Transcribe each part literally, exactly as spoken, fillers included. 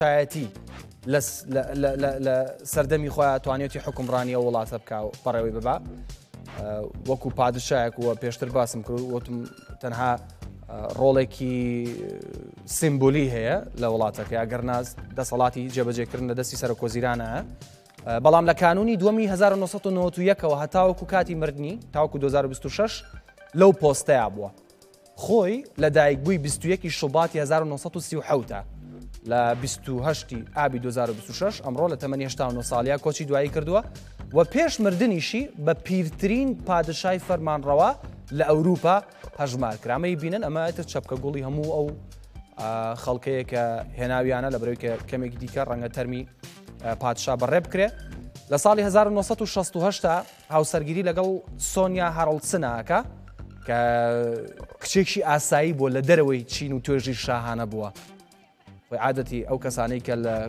شایەتی لە سەردەمی خۆیان توانێتی حکومڕانی ئەو وڵاتە بکە و بەڕێوەی ببا وەکو پادشایەک وە پێشتر باسم کرد وتم تەنها ڕۆڵێکی سیمبولی هەیە لە وڵاتەکە ئەگەرنا دەسەڵاتی جێبەجێکردن لە دەستی سەرۆکۆزیرانە بەڵام لە کانونی دووەمی هەزار و نۆ سەد و نۆڤەت و یەکەوە هەتاوەکو کاتی مردنی تاوەکو دوو هەزار و بیست و شەش لەو پۆستەیە بووە خۆی لە دایکبووی بیست و یەکی شوباتی هەزار و نۆ سەد و سی و حەوتە لە بیست و هەشتی ئابی دوو هەزار و بیست و شەش ئەمڕۆ لە تەمەنی هەشتا و نۆ ساڵیا کۆچی دوایی کردووە و پێش مردنیشی بە پیرترین پادشای فەرمانڕەوا لە ئەوروپا هەژمار کرا ئەمەی بینن ئەمەتر چەپکە گوڵی هەموو ئەو خەڵکەیە کە هێناویانە لە بەرەوەی کە کەمێک دیکە ڕەنگە تەرمی پادشا بەڕێ بکرێ لە ساڵی هەزار و نۆ سەد و شەست و هەشت هاوسەرگیری لەگەڵ سۆنیا هەڕڵسناکە کە کچێکی ئاسایی بۆ لە دەرەوەی چین و توێژی شاهانە بووە عادەتی ئەو کەسانەی کە لە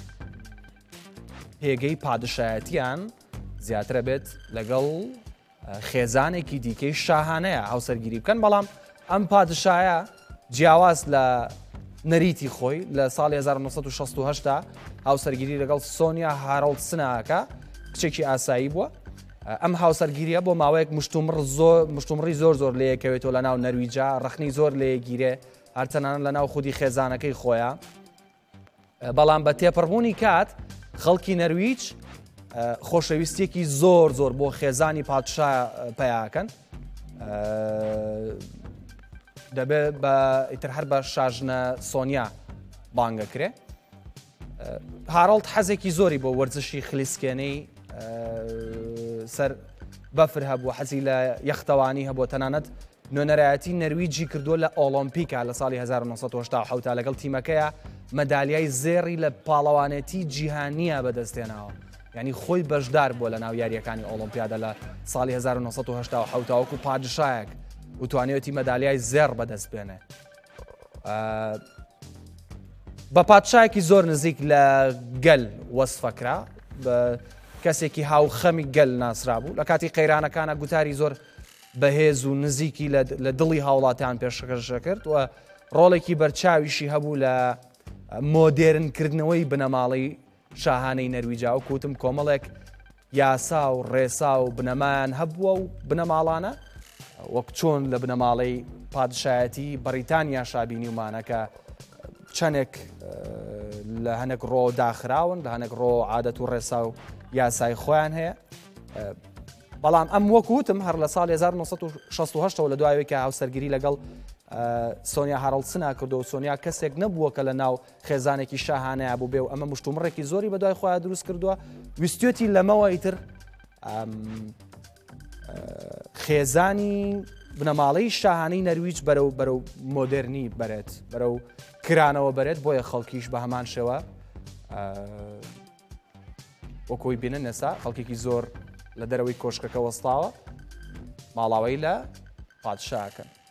هێگەی پادشایەتیان زیاترە بێت لەگەڵ خێزانێکی دیکەی شاهانەیە هاوسەرگیری بکەن بەڵام ئەم پادشایە جیاواز لە نەریتی خۆی لە ساڵی هەزار و نۆ سەد و شەست و هەشت هاوسەرگیری لەگەڵ سۆنیا هەڕڵسناکە کچێکی ئاسایی بووە ئەم هاوسەرگیریە بۆ ماوەیەک مشتومڕی زۆر زۆر لەیەکەوێتەوە لە ناو نەرویجا ڕەخنەی زۆر لێگیرێ هەرچەنان لە ناو خودی خێزانەکەی خۆیان بەڵام بە تێپەڕبوونی کات خەڵکی نەرویج خۆشەویستێکی زۆر زۆر بۆ خێزانی پادشا پەیاکەن دەبێت بە ئیتر هەر بە شاژنە سۆنیا بانگەکرێ هاڕڵد حەزێکی زۆری بۆ وەرزشی خلیسکێنەی سەر بەفر هەبوو حەزی لە یەختەوانی هەبوو تەنانەت نوێنەرایەتی نەرویجی کردووە لە ئۆلۆمپیکا لە ساڵی هەزار و نۆ سەد و هەشتا و حەوت لەگەڵ تیمەکەیە مەدالیای زێڕی لە پاڵەوانێتی جیهانیە بەدەستێناوە یعنی خۆی بەشدار بووە لە ناو یاریەکانی ئۆلۆمپیادا لە ساڵی هەزار و نۆ سەد و هەشتا و حەوت وەکو پادشایەک وتوانێتی مەدالیای زێڕ بەدەست بێنێ بە پادشایەکی زۆر نزیک لە گەل وەسفەکرا بە کەسێکی هاوخەمی گەل ناسرا بوو لە کاتی قەیرانەکانە گوتاری زۆر بەهێز و نزیکی لە دڵی هاوڵاتیان پێشکەشە کرد و ڕۆڵێکی بەرچاویشی هەبوو لە مۆدێرنکردنەوەی بنەماڵی شاهانەی نەرویجا و کوتم کۆمەڵێک یاسا و ڕێسا و بنەمایان هەبووە و بنەماڵانە وەک چۆن لە بنەماڵەی پادشایەتی بەریتانیا شابینی ومانەکە چەندێک لە هەنێک ڕۆ داخراون لە هەنێک ڕۆ عادەت و ڕێسا و یاسای خۆیان هەیە بەڵام ئەم وەکوتم هەر لە ساڵی هەزار و نۆ سەد و شەست و هەشت لە دوایەوەی کە هاوسەرگیری لەگەڵ سۆنیا هەڕڵسنا کردو و سۆنیا کەسێک نەبووە کە لە ناو خێزانێکی شاهانەیە بوو بێ و ئەمە مشتومڕێکی زۆری بە دوای خۆیان دروست کردووە ویستێتی لەمەوە ئیتر خێزانی بنەماڵەی شاهانەی نەرویج بەرەو بەرەو مۆدرنی بەرێت بەرەو کرانەوە بەرێت بۆیە خەڵکیش بە هەمان شێوە وەکۆی بینن ئێستا خەڵکێکی زۆر لە دەرەوەی کۆشکەکە وەستاوە ماڵاوەی لە پادشاکەن